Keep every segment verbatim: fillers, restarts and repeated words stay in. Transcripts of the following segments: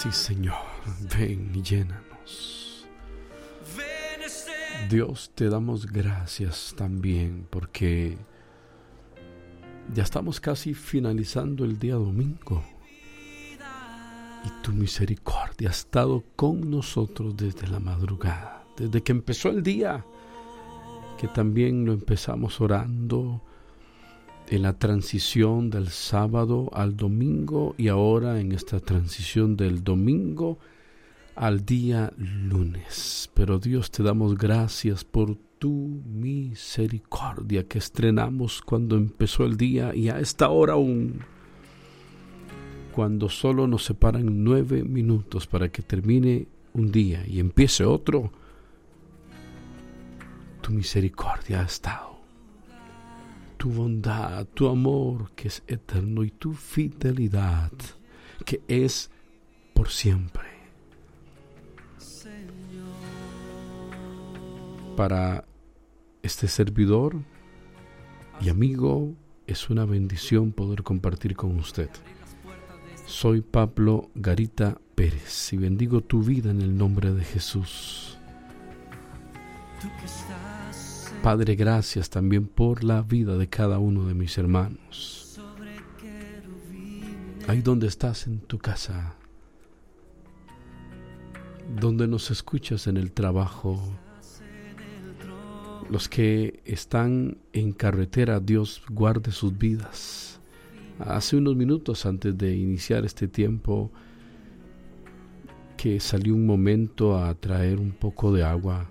Sí, Señor, ven y llénanos. Dios, te damos gracias también porque ya estamos casi finalizando el día domingo y tu misericordia ha estado con nosotros desde la madrugada, desde que empezó el día, que también lo empezamos orando en la transición del sábado al domingo y ahora en esta transición del domingo al día lunes. Pero Dios, te damos gracias por tu misericordia que estrenamos cuando empezó el día y a esta hora aún, cuando solo nos separan nueve minutos para que termine un día y empiece otro. Tu misericordia ha estado, tu bondad, tu amor que es eterno y tu fidelidad que es por siempre. Para este servidor y amigo es una bendición poder compartir con usted. Soy Pablo Garita Pérez y bendigo tu vida en el nombre de Jesús. Padre, gracias también por la vida de cada uno de mis hermanos. Ahí donde estás en tu casa, donde nos escuchas en el trabajo, los que están en carretera, Dios guarde sus vidas. Hace unos minutos antes de iniciar este tiempo, que salió un momento a traer un poco de agua,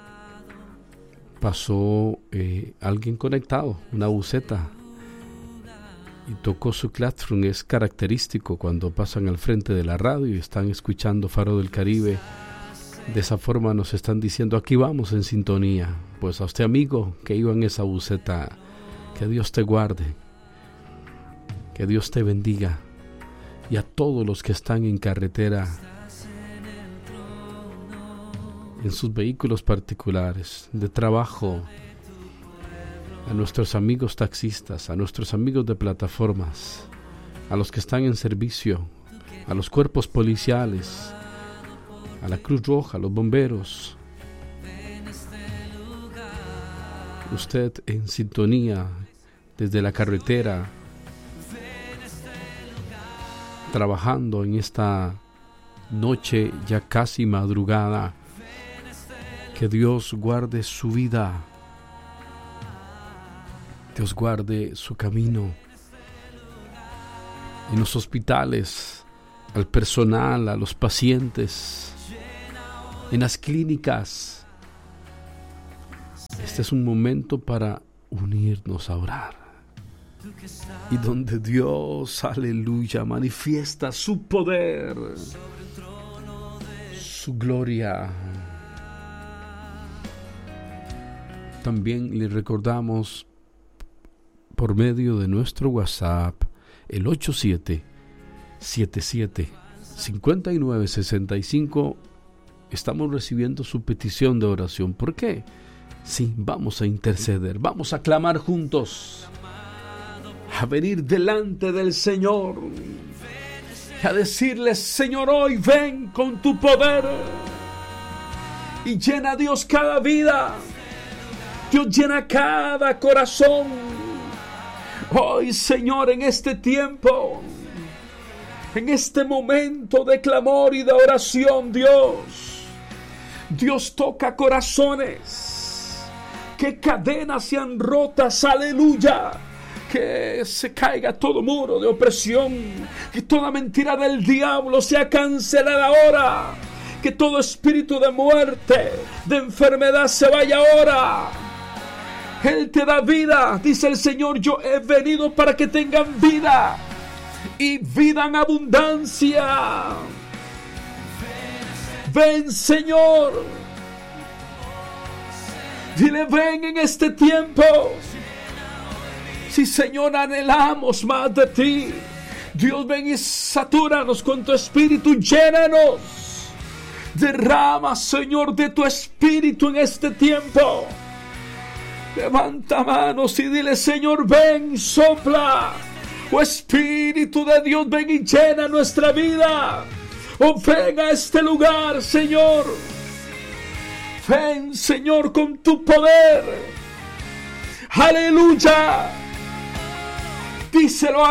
pasó eh, alguien conectado, una buceta, y tocó su claxon. Es característico cuando pasan al frente de la radio y están escuchando Faro del Caribe. De esa forma nos están diciendo: aquí vamos en sintonía. Pues a usted, amigo, que iba en esa buceta, que Dios te guarde, que Dios te bendiga, y a todos los que están en carretera, en sus vehículos particulares, de trabajo, a nuestros amigos taxistas, a nuestros amigos de plataformas, a los que están en servicio, a los cuerpos policiales, a la Cruz Roja, a los bomberos. Usted en sintonía desde la carretera, trabajando en esta noche ya casi madrugada. Que Dios guarde su vida, Dios guarde su camino. En los hospitales, al personal, a los pacientes, en las clínicas. Este es un momento para unirnos a orar. Y donde Dios, aleluya, manifiesta su poder, su gloria. También le recordamos por medio de nuestro WhatsApp, el ocho siete siete siete cinco nueve seis cinco. Estamos recibiendo su petición de oración. ¿Por qué? Sí, vamos a interceder, vamos a clamar juntos, a venir delante del Señor, a decirle: Señor, hoy ven con tu poder y llena a Dios cada vida. Dios, llena cada corazón. Hoy, Señor, en este tiempo, en este momento de clamor y de oración, Dios, Dios toca corazones. Que cadenas sean rotas, aleluya. Que se caiga todo muro de opresión. Que toda mentira del diablo sea cancelada ahora. Que todo espíritu de muerte, de enfermedad se vaya ahora. Él te da vida, dice el Señor: yo he venido para que tengan vida y vida en abundancia. Ven, Señor. Dile: ven en este tiempo. Sí, Señor, anhelamos más de ti. Dios, ven y satúranos con tu espíritu, llénanos. Derrama, Señor, de tu espíritu en este tiempo. Levanta manos y dile: Señor, ven, sopla. Oh Espíritu de Dios, ven y llena nuestra vida. Oh, ven a este lugar, Señor. Ven, Señor, con tu poder. Aleluya. Díselo a